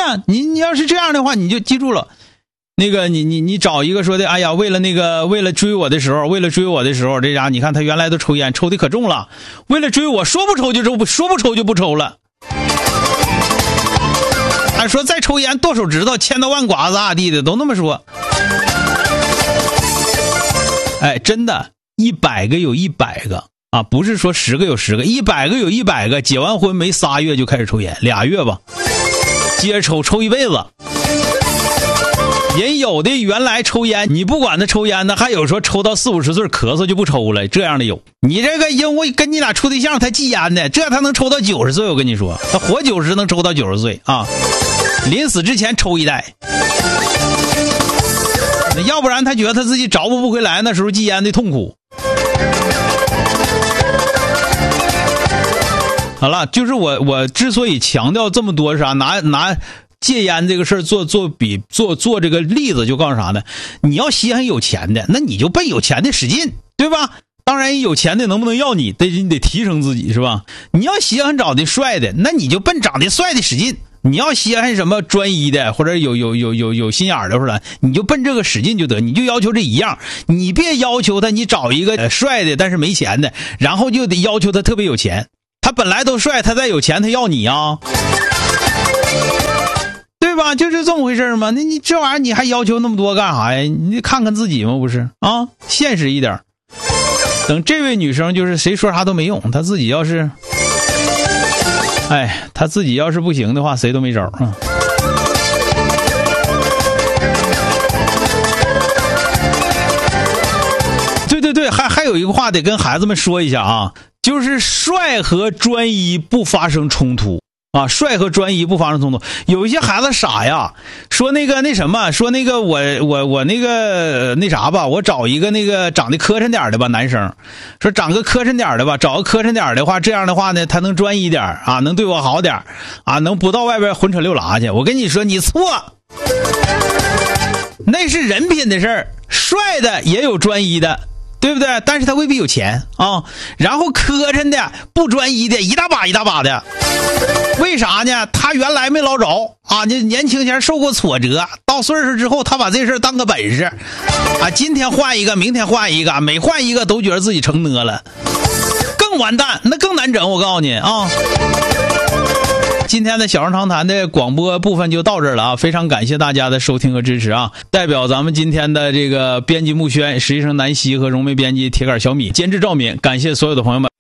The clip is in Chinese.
的，你要是这样的话，你就记住了。那个你找一个说的，哎呀，为了追我的时候，这家你看他原来都抽烟，抽的可重了，为了追我说不抽就不抽了。还说再抽烟剁手指头，千刀万剐子咋地的，都那么说。哎，真的，100个有100个啊，不是说10个有10个，100个有100个，结完婚没3月就开始抽烟，2月吧，接着抽一辈子。人有的原来抽烟，你不管他抽烟呢，还有说抽到40、50岁咳嗽就不抽了，这样的有。你这个因为跟你俩处对象，他忌烟的，这他能抽到90岁，我跟你说，他活90能抽到90岁啊，临死之前抽一袋。要不然他觉得他自己找不回来，那时候忌烟的痛苦。好了，就是我之所以强调这么多是啥，拿戒烟这个事儿做这个例子，就告诉啥呢？你要稀罕有钱的，那你就奔有钱的使劲，对吧？当然有钱的能不能要你得提升自己，是吧？你要稀罕长得帅的，那你就奔长得帅的使劲。你要稀罕什么专一的或者有心眼的出来，你就奔这个使劲就得，你就要求这一样，你别要求他你找一个帅的但是没钱的，然后就得要求他特别有钱。他本来都帅，他再有钱他要你啊，对吧？就是这么回事嘛。那你这玩意儿你还要求那么多干啥呀？你看看自己嘛，不是啊？现实一点。等这位女生就是谁说啥都没用，她自己要是她自己要是不行的话，谁都没招啊。对，还有一个话得跟孩子们说一下啊，就是帅和专一不发生冲突啊，帅和专一不发生冲突。有一些孩子傻呀，说那个我那个那啥吧，我找一个那个长得磕碜点的吧，男生说长个磕碜点的吧，找个磕碜点的话，这样的话呢，他能专一点啊，能对我好点啊，能不到外边混扯溜拉去。我跟你说，你错，那是人品的事儿，帅的也有专一的。对不对？但是他未必有钱啊，然后磕碜的不专一的一大把的，为啥呢？他原来没捞着啊，年轻前受过挫折，到岁数之后他把这事当个本事啊，今天换一个明天换一个，每换一个都觉得自己成呢了，更完蛋，那更难整，我告诉你啊。今天的小人长谈的广播部分就到这儿了啊！非常感谢大家的收听和支持啊！代表咱们今天的这个编辑木轩、实习生南希和融媒编辑铁杆小米、监制赵敏，感谢所有的朋友们。